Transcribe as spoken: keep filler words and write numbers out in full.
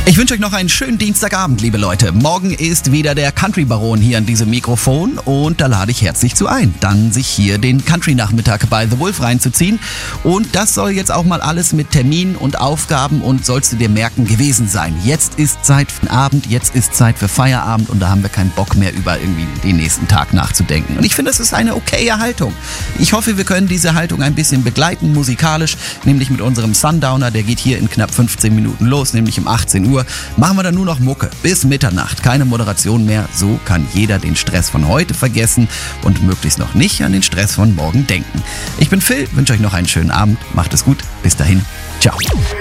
Ich wünsche euch noch einen schönen Dienstagabend, liebe Leute. Morgen ist wieder der Country Baron hier an diesem Mikrofon und da lade ich herzlich zu ein, dann sich hier den Country-Nachmittag bei The Wolf reinzuziehen. Und das soll jetzt auch mal alles mit Terminen und Aufgaben und sollst du dir merken gewesen sein. Jetzt ist Zeit für den Abend, jetzt ist Zeit für Feierabend und da haben wir keinen Bock mehr über irgendwie den nächsten Tag nachzudenken. Und ich finde, das ist eine okaye Haltung. Ich hoffe, wir können diese Haltung ein bisschen begleiten, musikalisch, nämlich mit unserem Sundowner, der geht hier in knapp fünfzehn Minuten los, nämlich um achtzehn Uhr. Machen wir dann nur noch Mucke bis Mitternacht. Keine Moderation mehr. So kann jeder den Stress von heute vergessen und möglichst noch nicht an den Stress von morgen denken. Ich bin Phil, wünsche euch noch einen schönen Abend. Macht es gut. Bis dahin. Ciao.